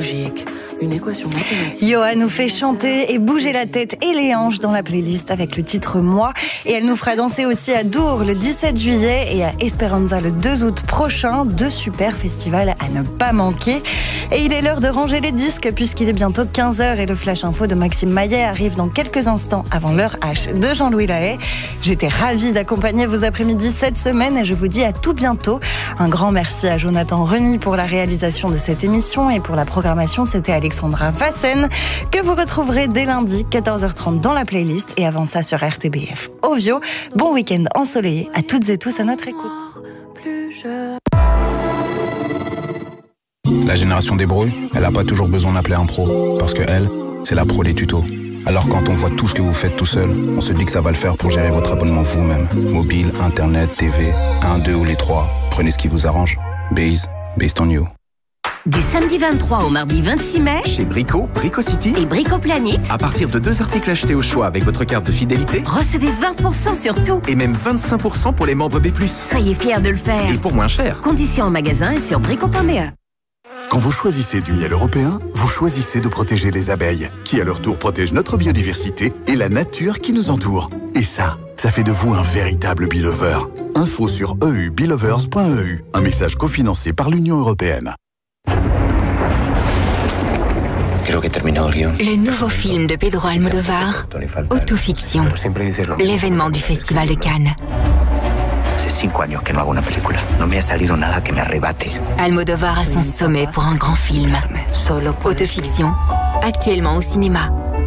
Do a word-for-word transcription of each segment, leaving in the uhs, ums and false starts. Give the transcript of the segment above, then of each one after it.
logique, une équation mathématique. Yoa nous fait chanter et bouger la tête et les hanches dans la playlist avec le titre Moi. Et elle nous fera danser aussi à Dour le dix-sept juillet et à Esperanza le deux août prochain. Deux super festivals à ne pas manquer. Et il est l'heure de ranger les disques puisqu'il est bientôt quinze heures et le Flash Info de Maxime Maillet arrive dans quelques instants avant l'heure H de Jean-Louis Lahaye. J'étais ravie d'accompagner vos après-midi cette semaine et je vous dis à tout bientôt. Un grand merci à Jonathan Remy pour la réalisation de cette émission et pour la programmation, c'était Alexandra Vassen que vous retrouverez dès lundi quatorze heures trente dans la playlist et avant ça sur R T B F Ovio. Bon week-end ensoleillé à toutes et tous à notre écoute. La génération des bros, elle n'a pas toujours besoin d'appeler un pro, parce que elle, c'est la pro des tutos. Alors quand on voit tout ce que vous faites tout seul, on se dit que ça va le faire pour gérer votre abonnement vous-même. Mobile, internet, T V, un, deux ou les trois. Prenez ce qui vous arrange. Base, based on you. Du samedi vingt-trois au mardi vingt-six mai, chez Brico, Brico City et Brico Planet, à partir de deux articles achetés au choix avec votre carte de fidélité, recevez vingt pour cent sur tout. Et même vingt-cinq pour cent pour les membres B plus. Soyez fiers de le faire. Et pour moins cher. Conditions en magasin et sur brico point b e. Quand vous choisissez du miel européen, vous choisissez de protéger les abeilles, qui à leur tour protègent notre biodiversité et la nature qui nous entoure. Et ça, ça fait de vous un véritable beelover. Info sur e u beelovers point e u, un message cofinancé par l'Union européenne. Le nouveau film de Pedro Almodóvar, Autofiction, l'événement du Festival de Cannes. Almodóvar à son sommet pour un grand film. Autofiction, actuellement au cinéma.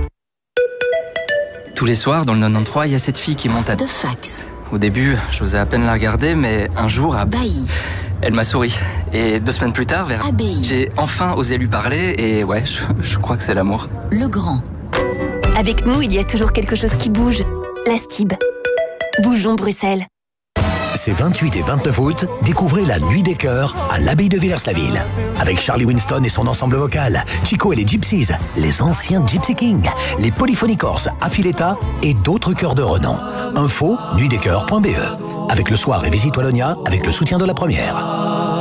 Tous les soirs, dans le quatre-vingt-treize, il y a cette fille qui monte à... De fax. Au début, j'osais à peine la regarder, mais un jour, à... Bailly. Elle m'a souri. Et deux semaines plus tard, vers... Abbaye. J'ai enfin osé lui parler, et ouais, je, je crois que c'est l'amour. Le Grand. Avec nous, il y a toujours quelque chose qui bouge. La Stib. Bougeons Bruxelles. Ces vingt-huit et vingt-neuf août, découvrez la Nuit des Chœurs à l'abbaye de Villers-la-Ville. Avec Charlie Winston et son ensemble vocal, Chico et les Gypsies, les anciens Gypsy Kings, les Polyphonicorps, Affiletta et d'autres chœurs de renom. Info, nuit des chœurs point b e. Avec le soir et Visite Wallonia, avec le soutien de la Première.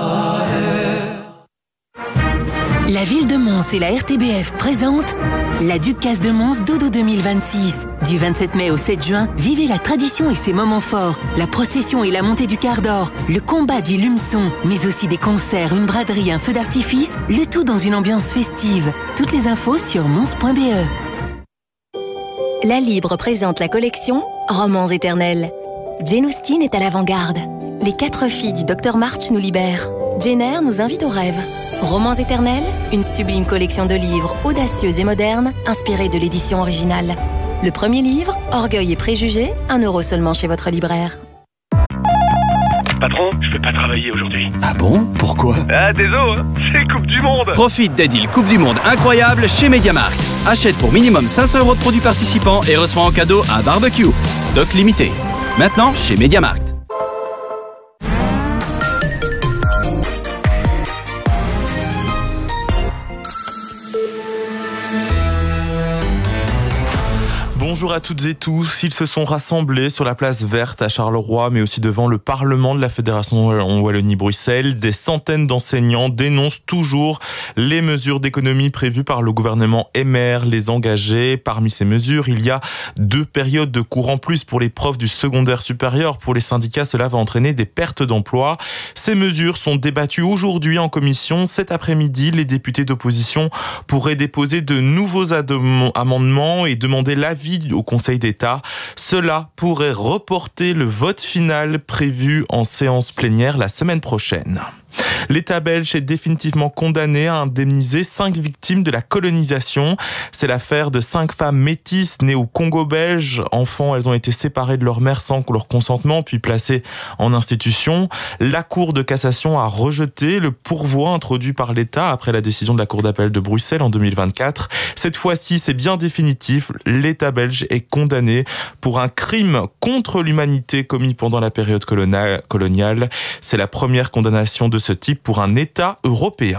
La ville de Mons et la R T B F présentent la Ducasse de Mons Dodo deux mille vingt-six. Du vingt-sept mai au sept juin, vivez la tradition et ses moments forts, la procession et la montée du quart d'or, le combat du lumeçon, mais aussi des concerts, une braderie, un feu d'artifice, le tout dans une ambiance festive. Toutes les infos sur mons point b e. La Libre présente la collection Romans éternels. Jane Austen est à l'avant-garde. Les quatre filles du docteur March nous libèrent. Jane Eyre nous invite au rêve. Romans éternels, une sublime collection de livres audacieux et modernes, inspirés de l'édition originale. Le premier livre, Orgueil et préjugés, un euro seulement chez votre libraire. Patron, je peux pas travailler aujourd'hui. Ah bon? Pourquoi? Ah, désolé, hein, c'est Coupe du Monde. Profite des deals Coupe du Monde incroyables chez MediaMarkt. Achète pour minimum cinq cents euros de produits participants et reçois en cadeau un barbecue. Stock limité. Maintenant, chez MediaMarkt. Bonjour à toutes et tous, ils se sont rassemblés sur la place verte à Charleroi, mais aussi devant le Parlement de la Fédération Wallonie-Bruxelles. Des centaines d'enseignants dénoncent toujours les mesures d'économie prévues par le gouvernement M R, les engagés. Parmi ces mesures, il y a deux périodes de cours en plus pour les profs du secondaire supérieur. Pour les syndicats, cela va entraîner des pertes d'emploi. Ces mesures sont débattues aujourd'hui en commission. Cet après-midi, les députés d'opposition pourraient déposer de nouveaux amendements et demander l'avis au Conseil d'État. Cela pourrait reporter le vote final prévu en séance plénière la semaine prochaine. L'État belge est définitivement condamné à indemniser cinq victimes de la colonisation. C'est l'affaire de cinq femmes métisses nées au Congo belge. Enfants, elles ont été séparées de leur mère sans leur consentement, puis placées en institution. La Cour de cassation a rejeté le pourvoi introduit par l'État après la décision de la Cour d'appel de Bruxelles en deux mille vingt-quatre. Cette fois-ci, c'est bien définitif. L'État belge est condamné pour un crime contre l'humanité commis pendant la période coloniale. C'est la première condamnation de ce type pour un État européen.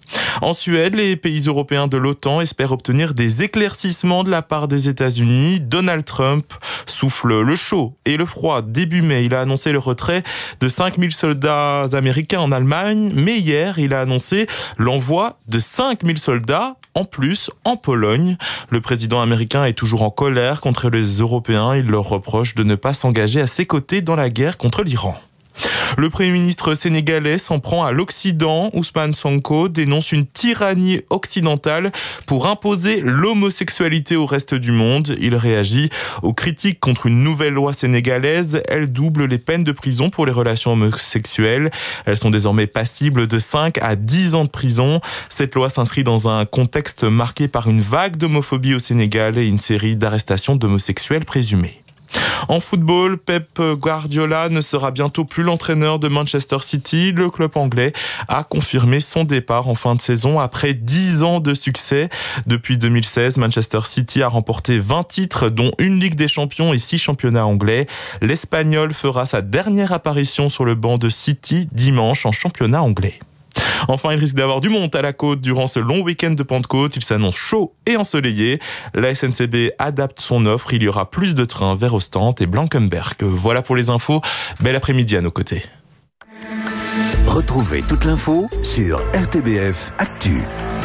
En Suède, les pays européens de l'OTAN espèrent obtenir des éclaircissements de la part des États-Unis. Donald Trump souffle le chaud et le froid. Début mai, il a annoncé le retrait de cinq mille soldats américains en Allemagne, mais hier, il a annoncé l'envoi de cinq mille soldats en plus en Pologne. Le président américain est toujours en colère contre les Européens. Il leur reproche de ne pas s'engager à ses côtés dans la guerre contre l'Iran. Le Premier ministre sénégalais s'en prend à l'Occident. Ousmane Sonko dénonce une tyrannie occidentale pour imposer l'homosexualité au reste du monde. Il réagit aux critiques contre une nouvelle loi sénégalaise. Elle double les peines de prison pour les relations homosexuelles. Elles sont désormais passibles de cinq à dix ans de prison. Cette loi s'inscrit dans un contexte marqué par une vague d'homophobie au Sénégal et une série d'arrestations d'homosexuels présumés. En football, Pep Guardiola ne sera bientôt plus l'entraîneur de Manchester City. Le club anglais a confirmé son départ en fin de saison après dix ans de succès. Depuis deux mille seize, Manchester City a remporté vingt titres, dont une Ligue des Champions et six championnats anglais. L'Espagnol fera sa dernière apparition sur le banc de City dimanche en championnat anglais. Enfin, il risque d'avoir du monde à la côte durant ce long week-end de Pentecôte. Il s'annonce chaud et ensoleillé. La S N C B adapte son offre. Il y aura plus de trains vers Ostende et Blankenberg. Voilà pour les infos. Bel après-midi à nos côtés. Retrouvez toute l'info sur R T B F Actu.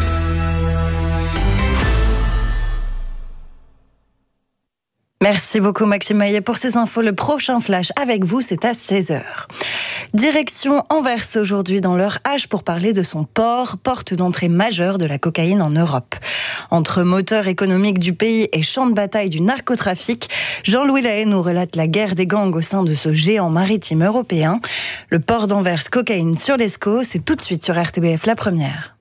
Merci beaucoup Maxime Maillet pour ces infos. Le prochain flash avec vous, c'est à seize heures. Direction Anvers aujourd'hui dans l'heure H pour parler de son port, porte d'entrée majeure de la cocaïne en Europe. Entre moteur économique du pays et champ de bataille du narcotrafic, Jean-Louis Lahaye nous relate la guerre des gangs au sein de ce géant maritime européen. Le port d'Anvers, cocaïne sur l'Escaut, c'est tout de suite sur R T B F La Première.